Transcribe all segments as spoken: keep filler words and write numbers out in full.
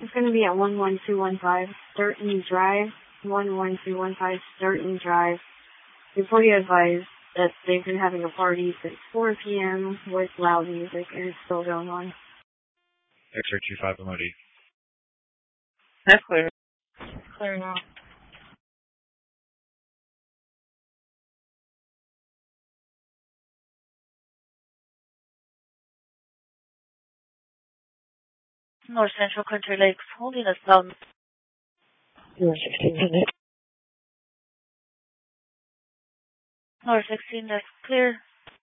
It's going to be at one one two one five Sturton Drive. one one two one five Sturton Drive. Before you advise that they've been having a party since four p.m. with loud music and it's still going on. X-ray two five M O D. That's clear. Clear now. North Central Country Lakes, holding us down. North sixteen minutes. North sixteen, that's clear.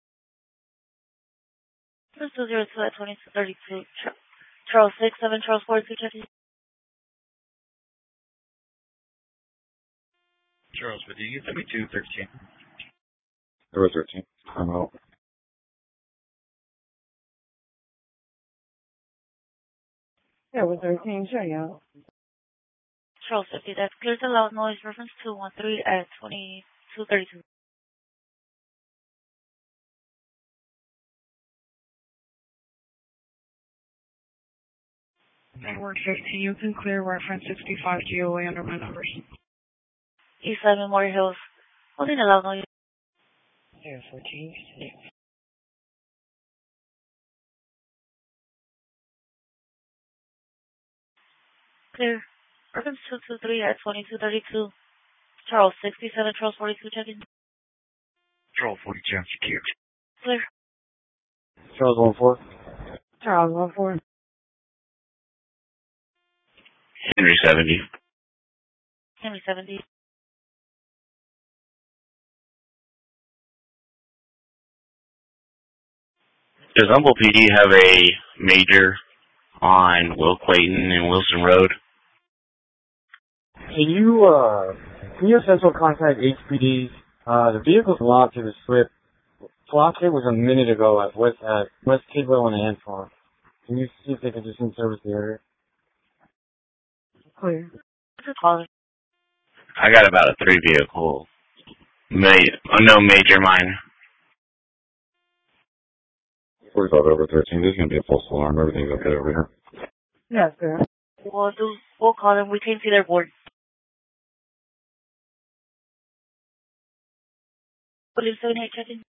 two zero two at twenty-two thirty-two. Charles six seven, Charles forty-two, checking. Charles, but you send me two thirteen. There was thirteen. I'm out. Yeah, it was thirteen, sure, yeah. Charles fifty, that's clear to loud noise, reference two one three at twenty-two thirty-two. Network fifteen, you can clear reference sixty-five G O A under my numbers. East Side Memorial Hills, holding a loud noise. Zero fourteen, six. Clear. Reference two two three at twenty-two thirty-two. Charles sixty-seven, Charles forty-two, checking. Charles forty-two, secure. Clear. Charles one four. Charles one four. Henry seventy. Henry seventy. Does Humboldt P D have a major on Will Clayton and Wilson Road? Can you, uh, can you essentially contact H P D? Uh, the vehicle's locked to the slip. Clock it was a minute ago at West, at West Tidwell and Antoine. Can you see if they can just in-service the area? Clear. I got about a three vehicle. May, no major minor. forty-five over thirteen. There's going to be a false alarm. Everything's okay over here. Yeah, clear. We'll do, we'll call them. We can't see their board. William seventy-eight, checking.